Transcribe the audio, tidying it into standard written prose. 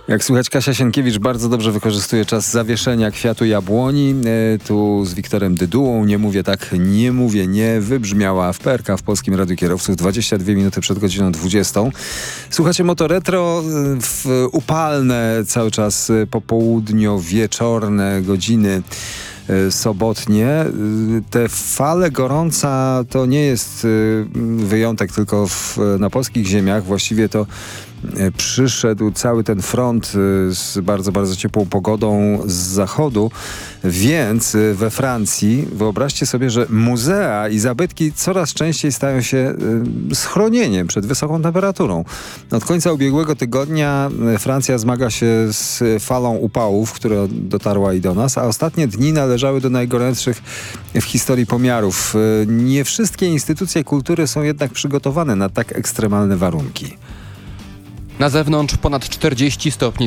Jak słychać, Kasia Sienkiewicz bardzo dobrze wykorzystuje czas zawieszenia kwiatu jabłoni. Tu z Wiktorem Dydułą Nie mówię tak, nie mówię nie wybrzmiała w PRK w Polskim Radiu Kierowców 22 minuty przed godziną 20. Słuchacie Moto Retro w upalne cały czas popołudnio-wieczorne godziny sobotnie. Te fale gorąca to nie jest wyjątek tylko na polskich ziemiach. Właściwie to przyszedł cały ten front z bardzo, bardzo ciepłą pogodą z zachodu, więc we Francji wyobraźcie sobie, że muzea i zabytki coraz częściej stają się schronieniem przed wysoką temperaturą. Od końca ubiegłego tygodnia Francja zmaga się z falą upałów, która dotarła i do nas, a ostatnie dni należały do najgorętszych w historii pomiarów. Nie wszystkie instytucje kultury są jednak przygotowane na tak ekstremalne warunki. Na zewnątrz ponad 40 stopni